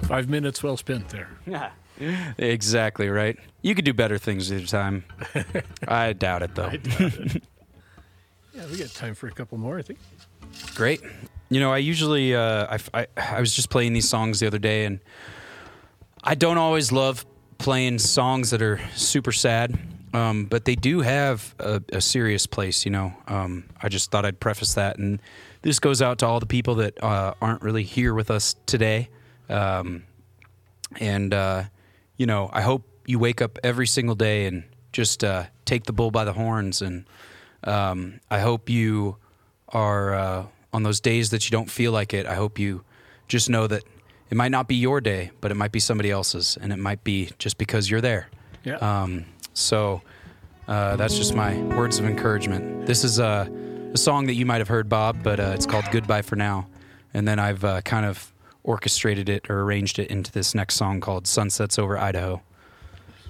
5 minutes well spent there. Yeah, exactly right. You could do better things with your time. I doubt it, though. I doubt it. Yeah, we got time for a couple more, I think. Great. You know, I usually, I was just playing these songs the other day, and I don't always love playing songs that are super sad, but they do have a serious place, you know. I just thought I'd preface that, and this goes out to all the people that aren't really here with us today. You know, I hope you wake up every single day and just take the bull by the horns, and I hope you are, on those days that you don't feel like it, I hope you just know that it might not be your day, but it might be somebody else's, and it might be just because you're there. Yeah. So that's just my words of encouragement. This is a song that you might have heard, Bob, but it's called Goodbye for Now. And then I've kind of orchestrated it or arranged it into this next song called Sunsets Over Idaho.